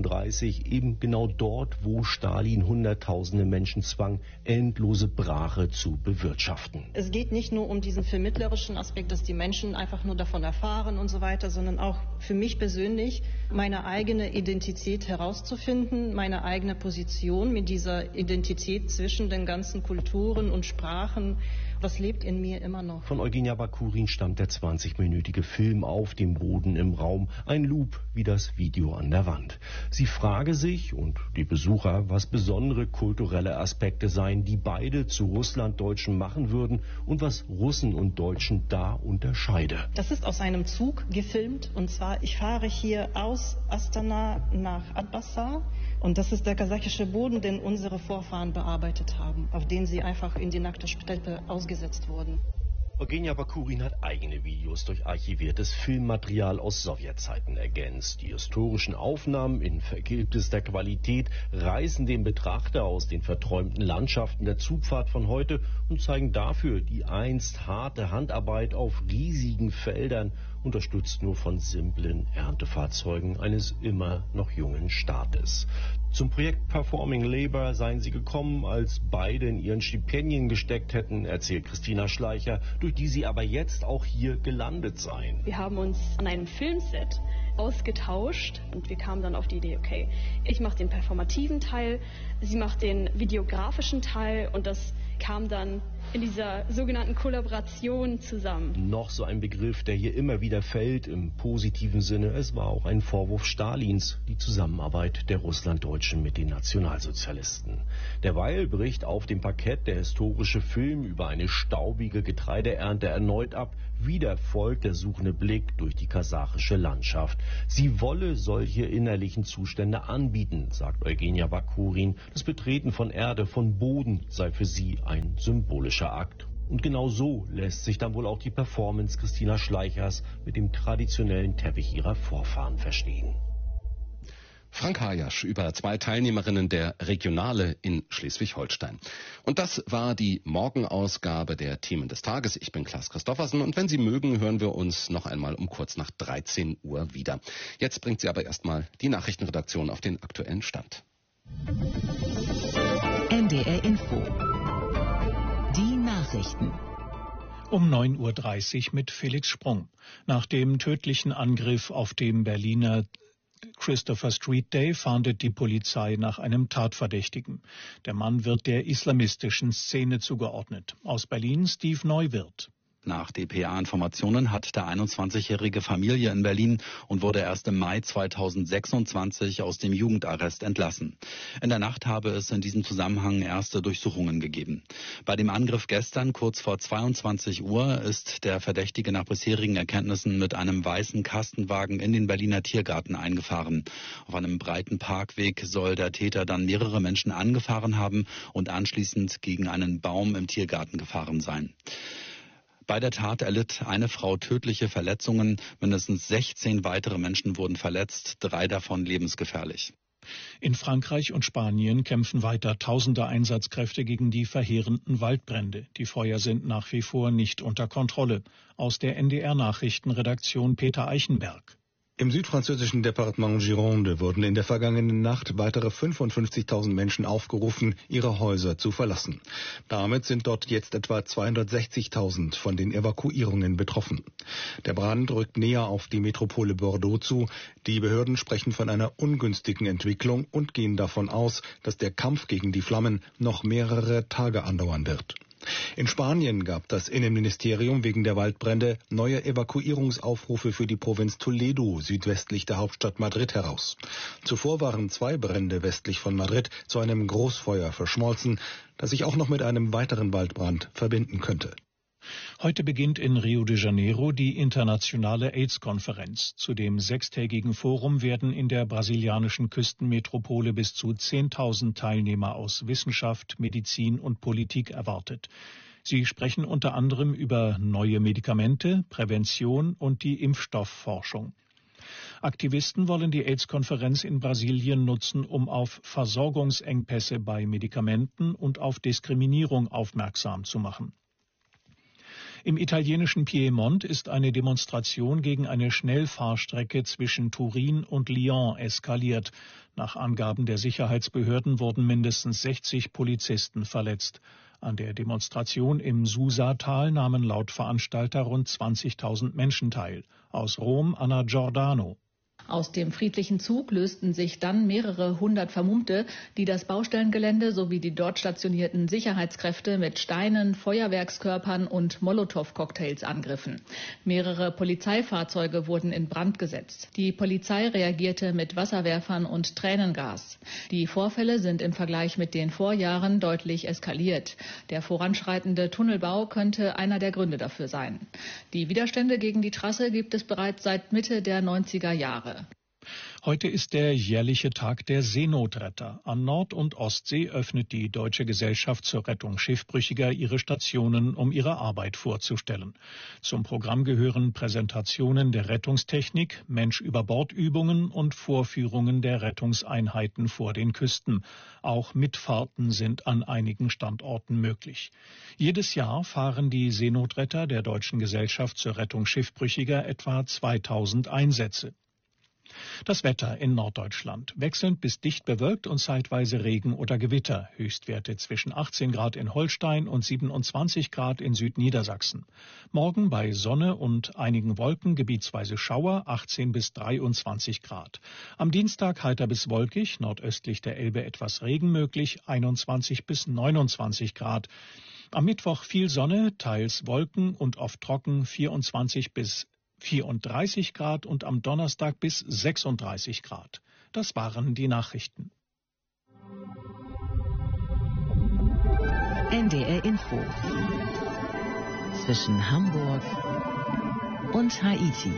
39, eben genau dort, wo Stalin Hunderttausende Menschen zwang, endlose Brache zu bewirtschaften. Es geht nicht nur um diesen vermittlerischen Aspekt, dass die Menschen einfach nur davon erfahren und so weiter, sondern auch für mich persönlich meine eigene Identität herauszufinden, meine eigene Position mit dieser Identität zwischen den ganzen Kulturen und Sprachen. Was lebt in mir immer noch? Von Eugenia Bakurin stammt der 20-minütige Film Auf dem Boden im Raum, ein Loop wie das Video an der Wand. Sie frage sich und die Besucher, was besondere kulturelle Aspekte seien, die beide zu Russlanddeutschen machen würden und was Russen und Deutschen da unterscheide. Das ist aus einem Zug gefilmt und zwar, ich fahre hier aus Astana nach Atbasar. Und das ist der kasachische Boden, den unsere Vorfahren bearbeitet haben, auf den sie einfach in die nackte Steppe ausgesetzt wurden. Eugenia Bakurin hat eigene Videos durch archiviertes Filmmaterial aus Sowjetzeiten ergänzt. Die historischen Aufnahmen in vergilbtester Qualität reißen den Betrachter aus den verträumten Landschaften der Zugfahrt von heute und zeigen dafür die einst harte Handarbeit auf riesigen Feldern, unterstützt nur von simplen Erntefahrzeugen eines immer noch jungen Staates. Zum Projekt Performing Labor seien sie gekommen, als beide in ihren Stipendien gesteckt hätten, erzählt Christina Schleicher, durch die sie aber jetzt auch hier gelandet seien. Wir haben uns an einem Filmset ausgetauscht und wir kamen dann auf die Idee, okay, ich mache den performativen Teil, sie macht den videografischen Teil und das kam dann in dieser sogenannten Kollaboration zusammen. Noch so ein Begriff, der hier immer wieder fällt, im positiven Sinne. Es war auch ein Vorwurf Stalins, die Zusammenarbeit der Russlanddeutschen mit den Nationalsozialisten. Derweil bricht auf dem Parkett der historische Film über eine staubige Getreideernte erneut ab. Wieder folgt der suchende Blick durch die kasachische Landschaft. Sie wolle solche innerlichen Zustände anbieten, sagt Eugenia Bakurin. Das Betreten von Erde, von Boden sei für sie ein symbolischer Akt. Und genau so lässt sich dann wohl auch die Performance Christina Schleichers mit dem traditionellen Teppich ihrer Vorfahren verstehen. Frank Hajasch über 2 Teilnehmerinnen der Regionale in Schleswig-Holstein. Und das war die Morgenausgabe der Themen des Tages. Ich bin Klaas Christoffersen und wenn Sie mögen, hören wir uns noch einmal um kurz nach 13 Uhr wieder. Jetzt bringt sie aber erstmal die Nachrichtenredaktion auf den aktuellen Stand. NDR Info. Die Nachrichten. Um 9.30 Uhr mit Felix Sprung. Nach dem tödlichen Angriff auf dem Berliner Christopher Street Day fahndet die Polizei nach einem Tatverdächtigen. Der Mann wird der islamistischen Szene zugeordnet. Aus Berlin Steve Neuwirth. Nach dpa-Informationen hat der 21-jährige Familie in Berlin und wurde erst im Mai 2026 aus dem Jugendarrest entlassen. In der Nacht habe es in diesem Zusammenhang erste Durchsuchungen gegeben. Bei dem Angriff gestern kurz vor 22 Uhr ist der Verdächtige nach bisherigen Erkenntnissen mit einem weißen Kastenwagen in den Berliner Tiergarten eingefahren. Auf einem breiten Parkweg soll der Täter dann mehrere Menschen angefahren haben und anschließend gegen einen Baum im Tiergarten gefahren sein. Bei der Tat erlitt eine Frau tödliche Verletzungen. Mindestens 16 weitere Menschen wurden verletzt, 3 davon lebensgefährlich. In Frankreich und Spanien kämpfen weiter tausende Einsatzkräfte gegen die verheerenden Waldbrände. Die Feuer sind nach wie vor nicht unter Kontrolle. Aus der NDR-Nachrichtenredaktion Peter Eichenberg. Im südfranzösischen Departement Gironde wurden in der vergangenen Nacht weitere 55.000 Menschen aufgerufen, ihre Häuser zu verlassen. Damit sind dort jetzt etwa 260.000 von den Evakuierungen betroffen. Der Brand rückt näher auf die Metropole Bordeaux zu. Die Behörden sprechen von einer ungünstigen Entwicklung und gehen davon aus, dass der Kampf gegen die Flammen noch mehrere Tage andauern wird. In Spanien gab das Innenministerium wegen der Waldbrände neue Evakuierungsaufrufe für die Provinz Toledo südwestlich der Hauptstadt Madrid heraus. Zuvor waren 2 Brände westlich von Madrid zu einem Großfeuer verschmolzen, das sich auch noch mit einem weiteren Waldbrand verbinden könnte. Heute beginnt in Rio de Janeiro die internationale AIDS-Konferenz. Zu dem 6-tägigen Forum werden in der brasilianischen Küstenmetropole bis zu 10.000 Teilnehmer aus Wissenschaft, Medizin und Politik erwartet. Sie sprechen unter anderem über neue Medikamente, Prävention und die Impfstoffforschung. Aktivisten wollen die AIDS-Konferenz in Brasilien nutzen, um auf Versorgungsengpässe bei Medikamenten und auf Diskriminierung aufmerksam zu machen. Im italienischen Piemont ist eine Demonstration gegen eine Schnellfahrstrecke zwischen Turin und Lyon eskaliert. Nach Angaben der Sicherheitsbehörden wurden mindestens 60 Polizisten verletzt. An der Demonstration im Susa-Tal nahmen laut Veranstalter rund 20.000 Menschen teil. Aus Rom Anna Giordano. Aus dem friedlichen Zug lösten sich dann mehrere hundert Vermummte, die das Baustellengelände sowie die dort stationierten Sicherheitskräfte mit Steinen, Feuerwerkskörpern und Molotow-Cocktails angriffen. Mehrere Polizeifahrzeuge wurden in Brand gesetzt. Die Polizei reagierte mit Wasserwerfern und Tränengas. Die Vorfälle sind im Vergleich mit den Vorjahren deutlich eskaliert. Der voranschreitende Tunnelbau könnte einer der Gründe dafür sein. Die Widerstände gegen die Trasse gibt es bereits seit Mitte der 90er Jahre. Heute ist der jährliche Tag der Seenotretter. An Nord- und Ostsee öffnet die Deutsche Gesellschaft zur Rettung Schiffbrüchiger ihre Stationen, um ihre Arbeit vorzustellen. Zum Programm gehören Präsentationen der Rettungstechnik, Mensch-über-Bord-Übungen und Vorführungen der Rettungseinheiten vor den Küsten. Auch Mitfahrten sind an einigen Standorten möglich. Jedes Jahr fahren die Seenotretter der Deutschen Gesellschaft zur Rettung Schiffbrüchiger etwa 2000 Einsätze. Das Wetter in Norddeutschland. Wechselnd bis dicht bewölkt und zeitweise Regen oder Gewitter. Höchstwerte zwischen 18 Grad in Holstein und 27 Grad in Südniedersachsen. Morgen bei Sonne und einigen Wolken, gebietsweise Schauer, 18 bis 23 Grad. Am Dienstag heiter bis wolkig, nordöstlich der Elbe etwas Regen möglich, 21 bis 29 Grad. Am Mittwoch viel Sonne, teils Wolken und oft trocken, 24 bis 34 Grad und am Donnerstag bis 36 Grad. Das waren die Nachrichten. NDR Info. Zwischen Hamburg und Haiti.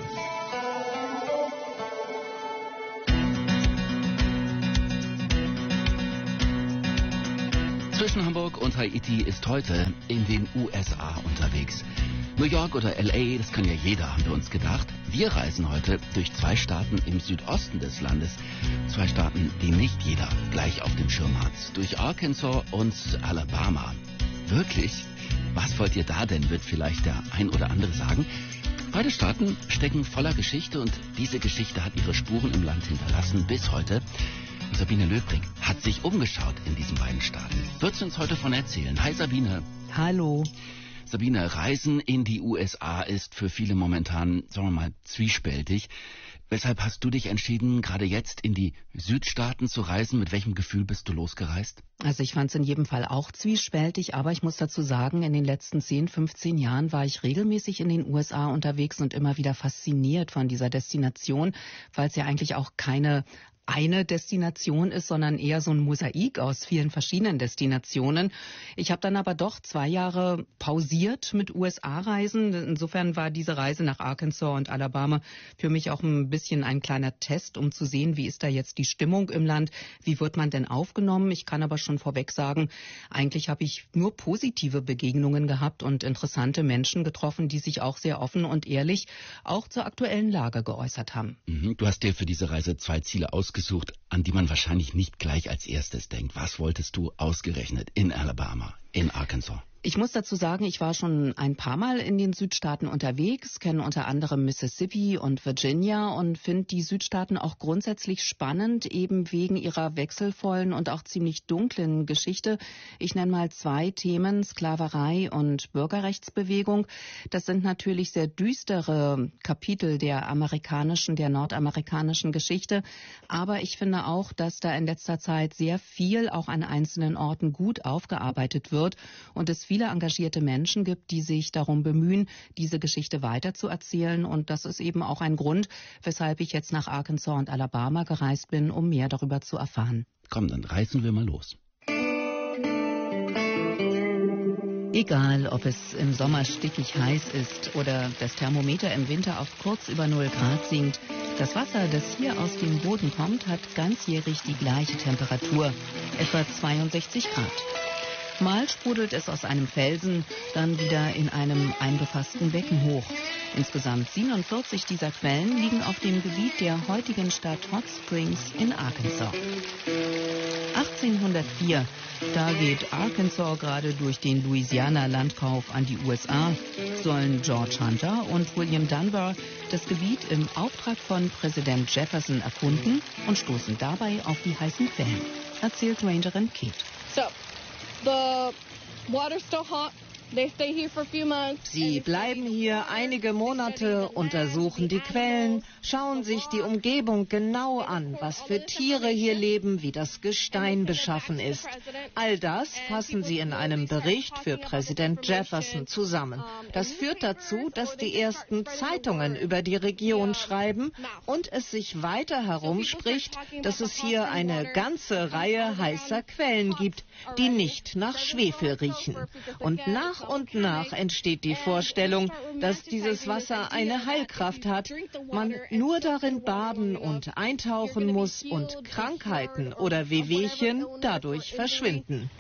Zwischen Hamburg und Haiti ist heute in den USA unterwegs. New York oder L.A., das kann ja jeder, haben wir uns gedacht. Wir reisen heute durch 2 Staaten im Südosten des Landes. 2 Staaten, die nicht jeder gleich auf dem Schirm hat. Durch Arkansas und Alabama. Wirklich? Was wollt ihr da denn, wird vielleicht der ein oder andere sagen. Beide Staaten stecken voller Geschichte und diese Geschichte hat ihre Spuren im Land hinterlassen bis heute. Und Sabine Löbring hat sich umgeschaut in diesen beiden Staaten. Wird sie uns heute von erzählen. Hi Sabine. Hallo. Sabine, Reisen in die USA ist für viele momentan, sagen wir mal, zwiespältig. Weshalb hast du dich entschieden, gerade jetzt in die Südstaaten zu reisen? Mit welchem Gefühl bist du losgereist? Also ich fand es in jedem Fall auch zwiespältig, aber ich muss dazu sagen, in den letzten 10, 15 Jahren war ich regelmäßig in den USA unterwegs und immer wieder fasziniert von dieser Destination, weil es ja eigentlich auch keine eine Destination ist, sondern eher so ein Mosaik aus vielen verschiedenen Destinationen. Ich habe dann aber doch 2 Jahre pausiert mit USA-Reisen. Insofern war diese Reise nach Arkansas und Alabama für mich auch ein bisschen ein kleiner Test, um zu sehen, wie ist da jetzt die Stimmung im Land, wie wird man denn aufgenommen. Ich kann aber schon vorweg sagen, eigentlich habe ich nur positive Begegnungen gehabt und interessante Menschen getroffen, die sich auch sehr offen und ehrlich auch zur aktuellen Lage geäußert haben. Du hast dir für diese Reise 2 Ziele ausgesucht, an die man wahrscheinlich nicht gleich als erstes denkt. Was wolltest du ausgerechnet in Alabama, in Arkansas? Ich muss dazu sagen, ich war schon ein paar Mal in den Südstaaten unterwegs, kenne unter anderem Mississippi und Virginia und finde die Südstaaten auch grundsätzlich spannend, eben wegen ihrer wechselvollen und auch ziemlich dunklen Geschichte. Ich nenne mal 2 Themen, Sklaverei und Bürgerrechtsbewegung. Das sind natürlich sehr düstere Kapitel der nordamerikanischen Geschichte. Aber ich finde auch, dass da in letzter Zeit sehr viel auch an einzelnen Orten gut aufgearbeitet wird und es viele engagierte Menschen gibt, die sich darum bemühen, diese Geschichte weiterzuerzählen. Und das ist eben auch ein Grund, weshalb ich jetzt nach Arkansas und Alabama gereist bin, um mehr darüber zu erfahren. Komm, dann reisen wir mal los. Egal, ob es im Sommer stickig heiß ist oder das Thermometer im Winter auf kurz über 0 Grad sinkt, das Wasser, das hier aus dem Boden kommt, hat ganzjährig die gleiche Temperatur, etwa 62 Grad. Mal sprudelt es aus einem Felsen, dann wieder in einem eingefassten Becken hoch. Insgesamt 47 dieser Quellen liegen auf dem Gebiet der heutigen Stadt Hot Springs in Arkansas. 1804, da geht Arkansas gerade durch den Louisiana-Landkauf an die USA, sollen George Hunter und William Dunbar das Gebiet im Auftrag von Präsident Jefferson erkunden und stoßen dabei auf die heißen Quellen, erzählt Rangerin Kate. The water's still hot. They stay here for a few months. Sie bleiben hier einige Monate, untersuchen die Quellen, schauen sich die Umgebung genau an, was für Tiere hier leben, wie das Gestein beschaffen ist. All das fassen sie in einem Bericht für Präsident Jefferson zusammen. Das führt dazu, dass die ersten Zeitungen über die Region schreiben und es sich weiter herumspricht, dass es hier eine ganze Reihe heißer Quellen gibt, die nicht nach Schwefel riechen. Und nach entsteht die Vorstellung, dass dieses Wasser eine Heilkraft hat, man nur darin baden und eintauchen muss und Krankheiten oder Wehwehchen dadurch verschwinden.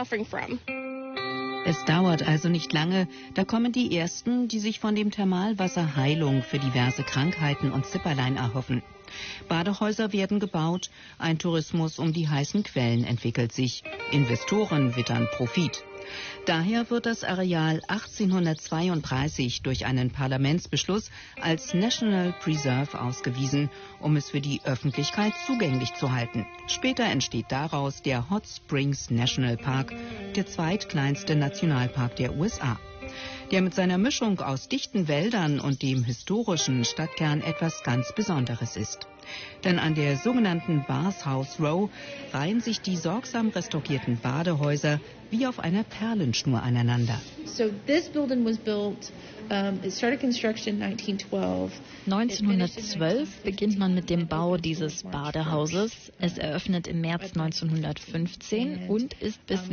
Es dauert also nicht lange, da kommen die Ersten, die sich von dem Thermalwasser Heilung für diverse Krankheiten und Zipperlein erhoffen. Badehäuser werden gebaut, ein Tourismus um die heißen Quellen entwickelt sich. Investoren wittern Profit. Daher wird das Areal 1832 durch einen Parlamentsbeschluss als National Preserve ausgewiesen, um es für die Öffentlichkeit zugänglich zu halten. Später entsteht daraus der Hot Springs National Park, der zweitkleinste Nationalpark der USA, der mit seiner Mischung aus dichten Wäldern und dem historischen Stadtkern etwas ganz Besonderes ist. Denn an der sogenannten Bathhouse Row reihen sich die sorgsam restaurierten Badehäuser wie auf einer Perlenschnur aneinander. So this building was built, it started construction in 1912. 1912 beginnt man mit dem Bau dieses Badehauses. Es eröffnet im März 1915 und ist bis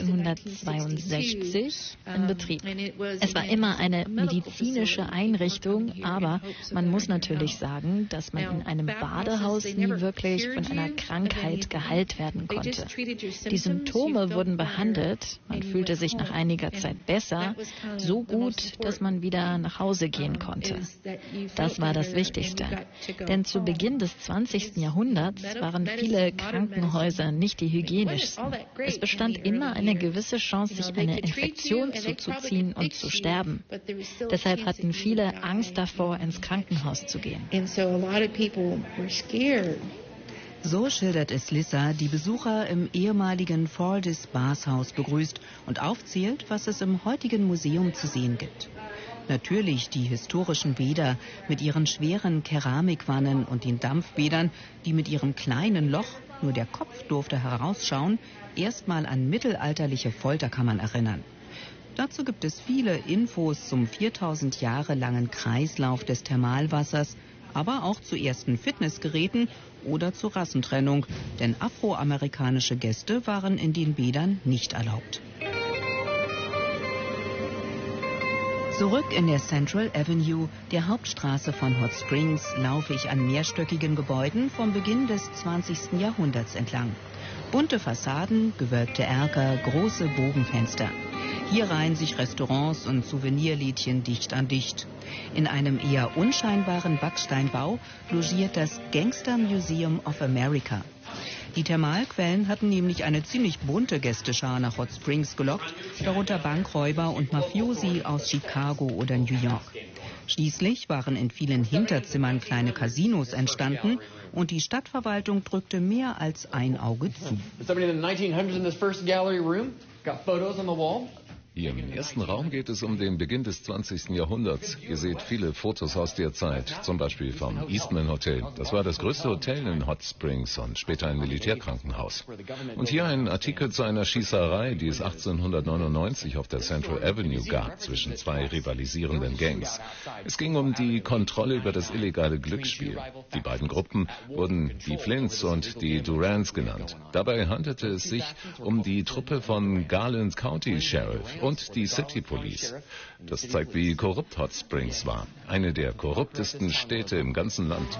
1962 in Betrieb. Es war immer eine medizinische Einrichtung, aber man muss natürlich sagen, dass man in einem Badehaus nie wirklich von einer Krankheit geheilt werden konnte. Die Symptome wurden behandelt, man fühlte sich nach einiger Zeit besser, so gut, dass man wieder nach Hause gehen konnte. Das war das Wichtigste. Denn zu Beginn des 20. Jahrhunderts waren viele Krankenhäuser nicht die hygienischsten. Es bestand immer eine gewisse Chance, sich eine Infektion zuzuziehen und zu sterben. Deshalb hatten viele Angst davor, ins Krankenhaus zu gehen. So schildert es Lissa, die Besucher im ehemaligen Fordyce Bathhaus begrüßt und aufzählt, was es im heutigen Museum zu sehen gibt. Natürlich die historischen Bäder mit ihren schweren Keramikwannen und den Dampfbädern, die mit ihrem kleinen Loch, nur der Kopf durfte herausschauen, erstmal an mittelalterliche Folterkammern erinnern. Dazu gibt es viele Infos zum 4000 Jahre langen Kreislauf des Thermalwassers, aber auch zu ersten Fitnessgeräten oder zur Rassentrennung, denn afroamerikanische Gäste waren in den Bädern nicht erlaubt. Zurück in der Central Avenue, der Hauptstraße von Hot Springs, laufe ich an mehrstöckigen Gebäuden vom Beginn des 20. Jahrhunderts entlang. Bunte Fassaden, gewölbte Erker, große Bogenfenster. Hier reihen sich Restaurants und Souvenirlädchen dicht an dicht. In einem eher unscheinbaren Backsteinbau logiert das Gangster Museum of America. Die Thermalquellen hatten nämlich eine ziemlich bunte Gästeschar nach Hot Springs gelockt, darunter Bankräuber und Mafiosi aus Chicago oder New York. Schließlich waren in vielen Hinterzimmern kleine Casinos entstanden und die Stadtverwaltung drückte mehr als ein Auge zu. Hier im ersten Raum geht es um den Beginn des 20. Jahrhunderts. Ihr seht viele Fotos aus der Zeit, zum Beispiel vom Eastman Hotel. Das war das größte Hotel in Hot Springs und später ein Militärkrankenhaus. Und hier ein Artikel zu einer Schießerei, die es 1899 auf der Central Avenue gab, zwischen zwei rivalisierenden Gangs. Es ging um die Kontrolle über das illegale Glücksspiel. Die beiden Gruppen wurden die Flints und die Durants genannt. Dabei handelte es sich um die Truppe von Garland County Sheriff und die City Police. Das zeigt, wie korrupt Hot Springs war. Eine der korruptesten Städte im ganzen Land.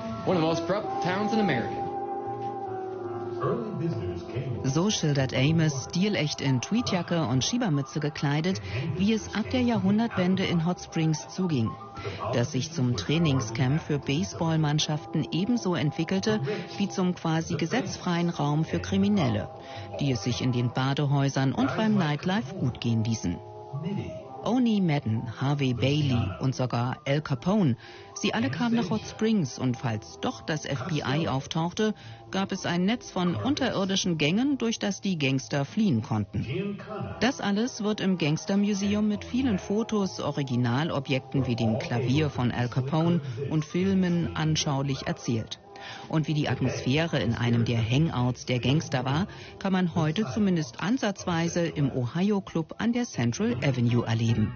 So schildert Amos, stilecht in Tweedjacke und Schiebermütze gekleidet, wie es ab der Jahrhundertwende in Hot Springs zuging. Das sich zum Trainingscamp für Baseballmannschaften ebenso entwickelte wie zum quasi gesetzfreien Raum für Kriminelle, die es sich in den Badehäusern und beim Nightlife gut gehen ließen. Oni Madden, Harvey Bailey und sogar Al Capone, sie alle kamen nach Hot Springs und falls doch das FBI auftauchte, gab es ein Netz von unterirdischen Gängen, durch das die Gangster fliehen konnten. Das alles wird im Gangster Museum mit vielen Fotos, Originalobjekten wie dem Klavier von Al Capone und Filmen anschaulich erzählt. Und wie die Atmosphäre in einem der Hangouts der Gangster war, kann man heute zumindest ansatzweise im Ohio Club an der Central Avenue erleben.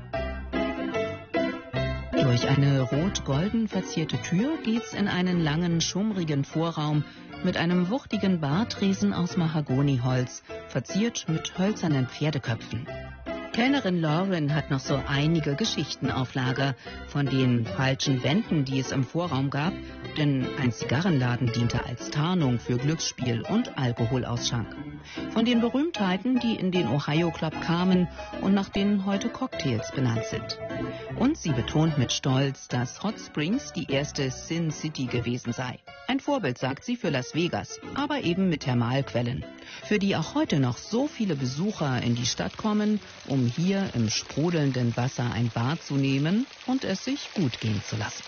Durch eine rot-golden verzierte Tür geht's in einen langen, schummrigen Vorraum mit einem wuchtigen Bartresen aus Mahagoniholz, verziert mit hölzernen Pferdeköpfen. Kellnerin Lauren hat noch so einige Geschichten auf Lager. Von den falschen Wänden, die es im Vorraum gab, denn ein Zigarrenladen diente als Tarnung für Glücksspiel und Alkoholausschank. Von den Berühmtheiten, die in den Ohio Club kamen und nach denen heute Cocktails benannt sind. Und sie betont mit Stolz, dass Hot Springs die erste Sin City gewesen sei. Ein Vorbild, sagt sie, für Las Vegas, aber eben mit Thermalquellen, für die auch heute noch so viele Besucher in die Stadt kommen, um hier im sprudelnden Wasser ein Bad zu nehmen und es sich gut gehen zu lassen.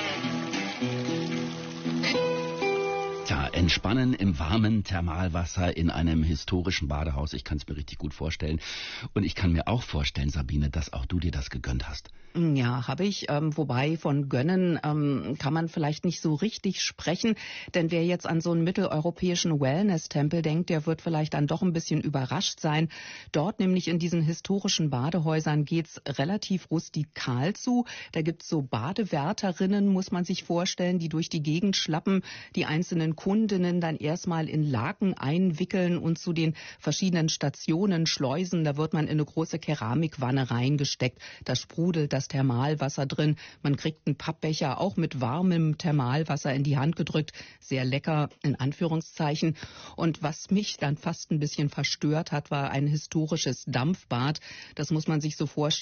Ja, entspannen im warmen Thermalwasser in einem historischen Badehaus. Ich kann es mir richtig gut vorstellen. Und ich kann mir auch vorstellen, Sabine, dass auch du dir das gegönnt hast. Ja, habe ich. Wobei von gönnen kann man vielleicht nicht so richtig sprechen. Denn wer jetzt an so einen mitteleuropäischen Wellness-Tempel denkt, der wird vielleicht dann doch ein bisschen überrascht sein. Dort nämlich in diesen historischen Badehäusern geht's relativ rustikal zu. Da gibt's so Badewärterinnen, muss man sich vorstellen, die durch die Gegend schlappen, die einzelnen Kundinnen dann erstmal in Laken einwickeln und zu den verschiedenen Stationen schleusen. Da wird man in eine große Keramikwanne reingesteckt. Da sprudelt das Thermalwasser drin. Man kriegt einen Pappbecher auch mit warmem Thermalwasser in die Hand gedrückt. Sehr lecker, in Anführungszeichen. Und was mich dann fast ein bisschen verstört hat, war ein historisches Dampfbad. Das muss man sich so vorstellen.